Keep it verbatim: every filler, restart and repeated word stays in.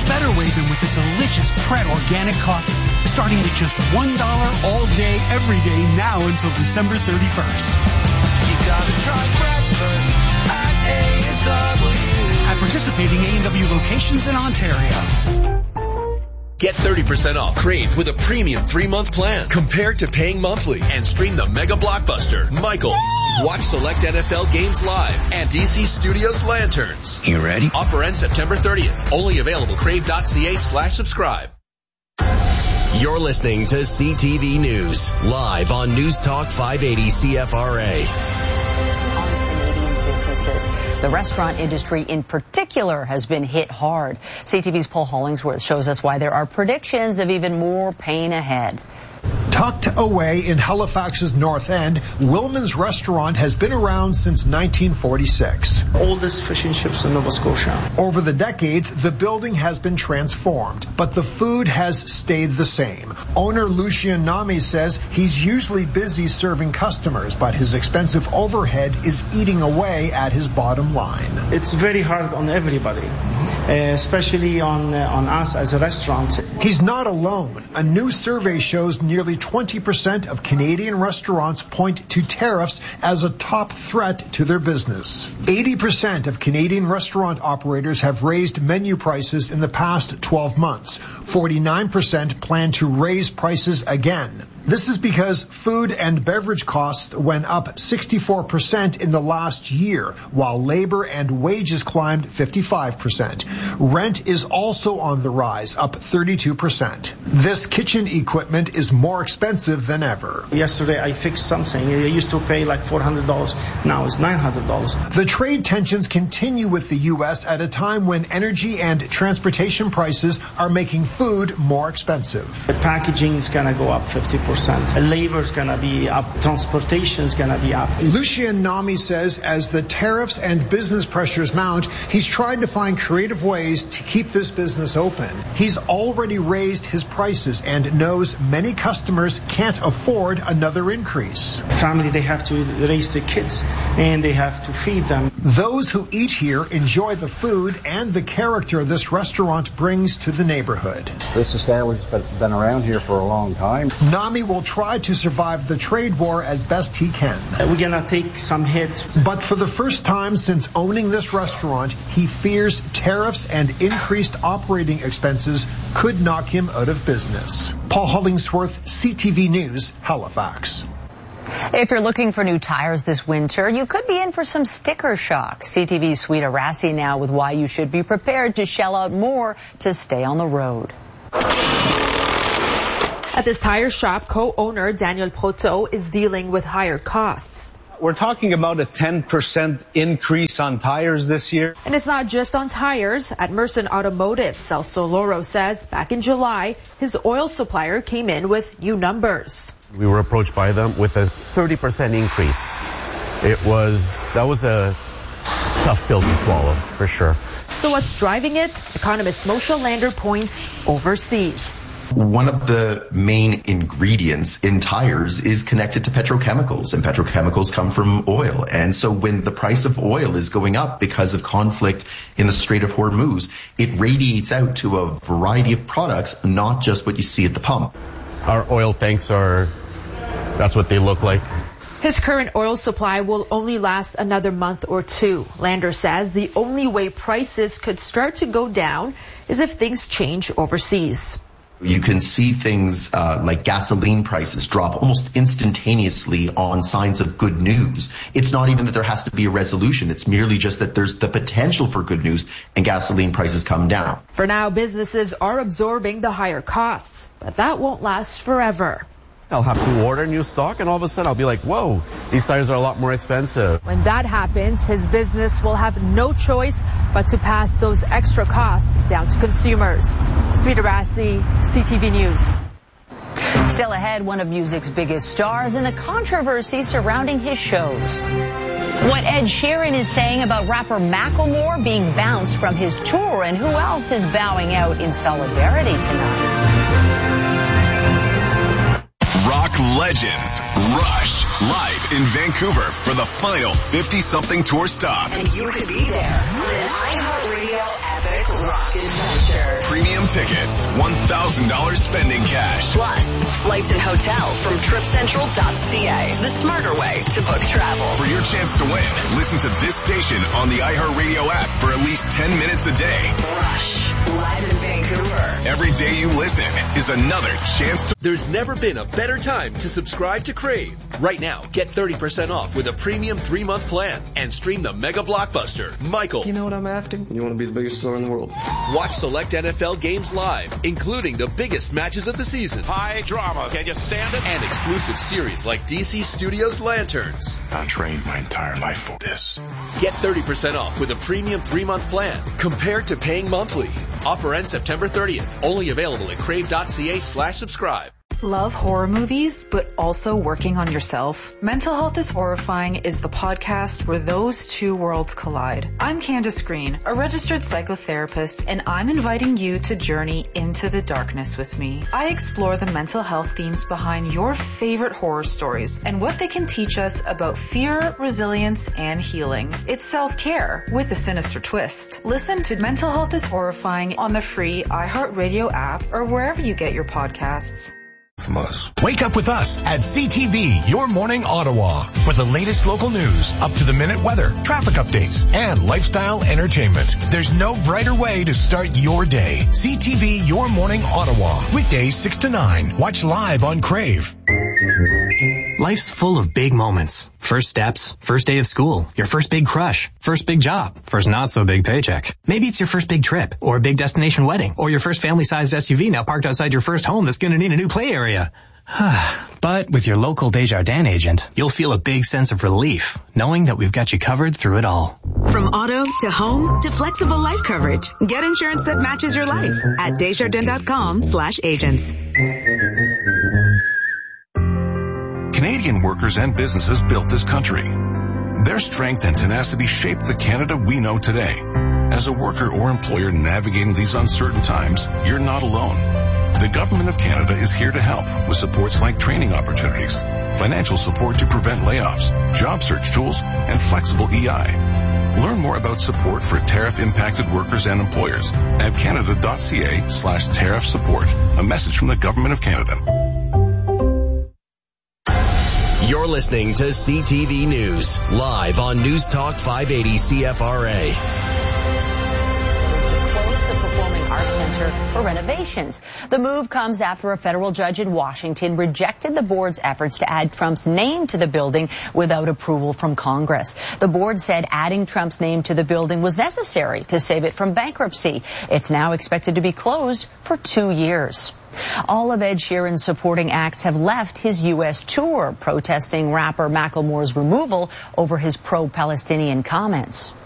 What better way than with a delicious Pret organic coffee, starting at just one dollar all day, every day, now until December thirty-first. You gotta try breakfast at A and W. At participating A and W locations in Ontario. Get thirty percent off Crave with a premium three-month plan compared to paying monthly, and stream the mega blockbuster, Michael. Watch select N F L games live and D C Studios Lanterns. You ready? Offer ends September thirtieth. Only available crave.ca slash subscribe. You're listening to C T V News, live on News Talk five eighty C F R A. Businesses. The restaurant industry in particular has been hit hard. C T V's Paul Hollingsworth shows us why there are predictions of even more pain ahead. Tucked away in Halifax's North End, Wilman's restaurant has been around since nineteen forty-six. Oldest fish and chips in Nova Scotia. Over the decades, the building has been transformed, but the food has stayed the same. Owner Lucien Nami says he's usually busy serving customers, but his expensive overhead is eating away at his bottom line. It's very hard on everybody, uh, especially on, uh, on us as a restaurant. He's not alone. A new survey shows nearly twenty percent of Canadian restaurants point to tariffs as a top threat to their business. eighty percent of Canadian restaurant operators have raised menu prices in the past twelve months. forty-nine percent plan to raise prices again. This is because food and beverage costs went up sixty-four percent in the last year, while labor and wages climbed fifty-five percent. Rent is also on the rise, up thirty-two percent. This kitchen equipment is more expensive than ever. Yesterday I fixed something. I used to pay like four hundred dollars. Now it's nine hundred dollars. The trade tensions continue with the U S at a time when energy and transportation prices are making food more expensive. The packaging is going to go up fifty percent. Labor is going to be up. Transportation is going to be up. Lucien Nami says as the tariffs and business pressures mount, he's tried to find creative ways to keep this business open. He's already raised his prices and knows many customers can't afford another increase. Family, they have to raise the kids and they have to feed them. Those who eat here enjoy the food and the character this restaurant brings to the neighborhood. This establishment's been around here for a long time. Nami will try to survive the trade war as best he can. We're gonna take some hit. But for the first time since owning this restaurant, he fears tariffs and increased operating expenses could knock him out of business. Paul Hollingsworth, C T V News, Halifax. If you're looking for new tires this winter, you could be in for some sticker shock. C T V's Sweeta Rassi now with why you should be prepared to shell out more to stay on the road. At this tire shop, co-owner Daniel Proto is dealing with higher costs. We're talking about a ten percent increase on tires this year. And it's not just on tires. At Merson Automotive, Celso Loro says back in July, his oil supplier came in with new numbers. We were approached by them with a thirty percent increase. It was, that was a tough pill to swallow, for sure. So what's driving it? Economist Moshe Lander points overseas. One of the main ingredients in tires is connected to petrochemicals, and petrochemicals come from oil. And so when the price of oil is going up because of conflict in the Strait of Hormuz, it radiates out to a variety of products, not just what you see at the pump. Our oil tanks are, that's what they look like. His current oil supply will only last another month or two. Lander says the only way prices could start to go down is if things change overseas. You can see things uh, like gasoline prices drop almost instantaneously on signs of good news. It's not even that there has to be a resolution. It's merely just that there's the potential for good news and gasoline prices come down. For now, businesses are absorbing the higher costs, but that won't last forever. I'll have to order new stock, and all of a sudden I'll be like, whoa, these tires are a lot more expensive. When that happens, his business will have no choice but to pass those extra costs down to consumers. Sweeta Rassi, C T V News. Still ahead, one of music's biggest stars and the controversy surrounding his shows. What Ed Sheeran is saying about rapper Macklemore being bounced from his tour, and who else is bowing out in solidarity tonight. Rock legends Rush live in Vancouver for the final fifty-something tour stop. And you could be there on an iHeartRadio epic rock adventure. tickets, one thousand dollars spending cash. Plus, flights and hotel from trip central dot c a, the smarter way to book travel. For your chance to win, listen to this station on the iHeartRadio app for at least ten minutes a day. Rush, live in Vancouver. Every day you listen is another chance to... There's never been a better time to subscribe to Crave. Right now, get thirty percent off with a premium three-month plan and stream the mega blockbuster, Michael. You know what I'm after? You want to be the biggest star in the world. Watch select N F L games live, including the biggest matches of the season. High drama. Can you stand it? And exclusive series like D C Studios Lanterns. I trained my entire life for this. Get thirty percent off with a premium three-month plan compared to paying monthly. Offer ends September thirtieth. Only available at crave.ca slash subscribe. Love horror movies, but also working on yourself? Mental Health is Horrifying is the podcast where those two worlds collide. I'm Candace Green, a registered psychotherapist, and I'm inviting you to journey into the darkness with me. I explore the mental health themes behind your favorite horror stories and what they can teach us about fear, resilience, and healing. It's self-care with a sinister twist. Listen to Mental Health is Horrifying on the free iHeartRadio app or wherever you get your podcasts. From us. Wake up with us at C T V, Your Morning Ottawa, for the latest local news, up-to-the-minute weather, traffic updates, and lifestyle entertainment. There's no brighter way to start your day. C T V, Your Morning Ottawa, weekdays six to nine. Watch live on Crave. Life's full of big moments. First steps, first day of school, your first big crush, first big job, first not so big paycheck. Maybe it's your first big trip, or a big destination wedding, or your first family-sized S U V now parked outside your first home that's going to need a new play area. But with your local Desjardins agent, you'll feel a big sense of relief, knowing that we've got you covered through it all. From auto to home to flexible life coverage, get insurance that matches your life at Desjardins.com slash agents. Canadian workers and businesses built this country. Their strength and tenacity shaped the Canada we know today. As a worker or employer navigating these uncertain times, you're not alone. The Government of Canada is here to help with supports like training opportunities, financial support to prevent layoffs, job search tools, and flexible E I. Learn more about support for tariff-impacted workers and employers at canada.ca slash tariff support. A message from the Government of Canada. You're listening to C T V News, live on News Talk five eighty C F R A. For renovations. The move comes after a federal judge in Washington rejected the board's efforts to add Trump's name to the building without approval from Congress. The board said adding Trump's name to the building was necessary to save it from bankruptcy. It's now expected to be closed for two years. All of Ed Sheeran's supporting acts have left his U S tour, protesting rapper Macklemore's removal over his pro-Palestinian comments.